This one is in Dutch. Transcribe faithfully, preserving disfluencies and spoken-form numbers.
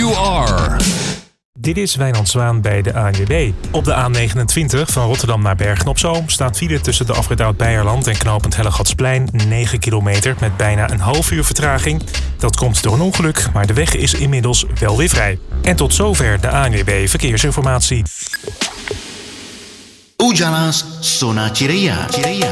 you are. Dit is Wijnand Zwaan bij de A N W B. Op de A negenentwintig van Rotterdam naar Bergen-op-Zoom staat file tussen de afrit Oud-Beijerland en knooppunt Hellegatsplein negen kilometer met bijna een half uur vertraging. Dat komt door een ongeluk, maar de weg is inmiddels wel weer vrij. En tot zover de A N W B Verkeersinformatie. Ujala's Sona Cireia.